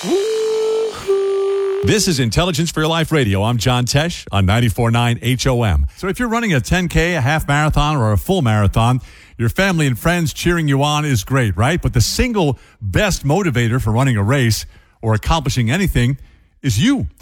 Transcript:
This is Intelligence for Your Life Radio. I'm John Tesh on 94.9 HOM. So if you're running a 10K, a half marathon, or a full marathon, your family and friends cheering you on is great, right? But the single best motivator for running a race or accomplishing anything is you.